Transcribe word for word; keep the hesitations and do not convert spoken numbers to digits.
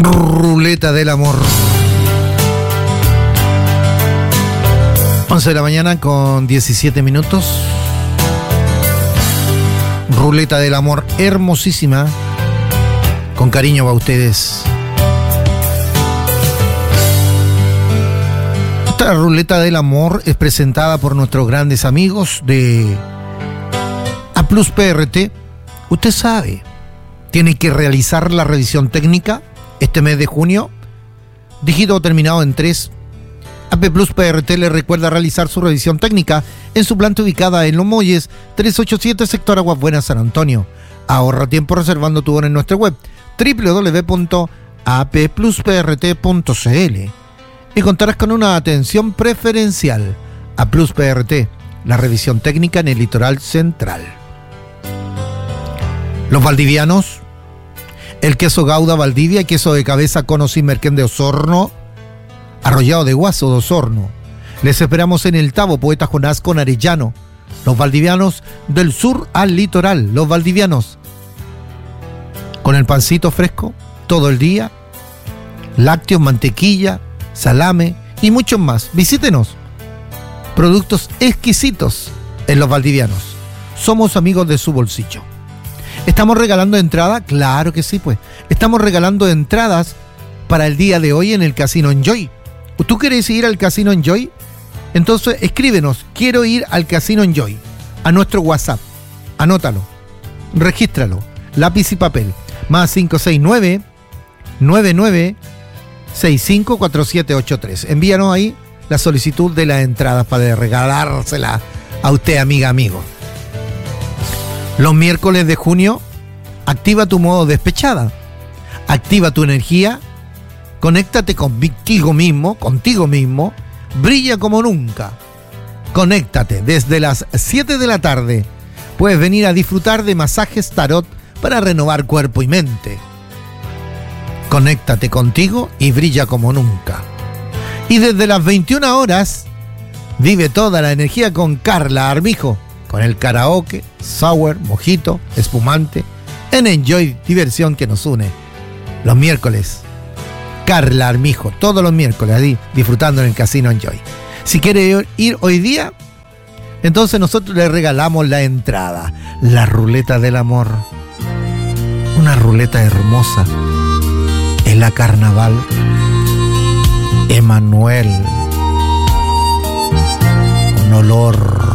Ruleta del amor. once de la mañana con diecisiete minutos. Ruleta del amor hermosísima. Con cariño va a ustedes. Esta ruleta del amor es presentada por nuestros grandes amigos de A Plus P R T. Usted sabe, tiene que realizar la revisión técnica este mes de junio. Dígito terminado en tres. A P Plus P R T le recuerda realizar su revisión técnica en su planta ubicada en Los Molles, trescientos ochenta y siete, sector Aguas Buenas, San Antonio. Ahorra tiempo reservando tu hora en nuestra web doble u doble u doble u punto a p plus p r t punto c l y contarás con una atención preferencial. A Plus P R T, la revisión técnica en el litoral central. Los valdivianos, el queso Gouda Valdivia, queso de cabeza con o sin merquén de Osorno, Arrollado de Guaso de Osorno. Les esperamos en el Tabo, Poeta Jonás con Arellano. Los valdivianos del sur al litoral, los valdivianos. Con el pancito fresco, todo el día, lácteos, mantequilla, salame y muchos más. Visítenos. Productos exquisitos en los valdivianos. Somos amigos de su bolsillo. ¿Estamos regalando entrada? Claro que sí, pues. Estamos regalando entradas para el día de hoy en el Casino Enjoy. ¿Tú quieres ir al Casino Enjoy? Entonces escríbenos, quiero ir al Casino Enjoy, a nuestro WhatsApp. Anótalo, regístralo, lápiz y papel. Más cinco seis nueve, nueve nueve seis cinco cuatro siete ocho tres. Envíanos ahí la solicitud de las entradas para regalársela a usted, amiga, amigo. Los miércoles de junio, activa tu modo despechada. Activa tu energía. Conéctate contigo mismo, contigo mismo. Brilla como nunca. Conéctate desde las siete de la tarde. Puedes venir a disfrutar de masajes tarot para renovar cuerpo y mente. Conéctate contigo y brilla como nunca. Y desde las veintiuna horas, vive toda la energía con Carla Armijo, con el karaoke, sour, mojito, espumante, en Enjoy, diversión que nos une. Los miércoles, Carla Armijo, todos los miércoles, ahí, disfrutando en el Casino Enjoy. Si quiere ir hoy día, entonces nosotros le regalamos la entrada. La ruleta del amor. Una ruleta hermosa. En la carnaval. Emanuel. Un olor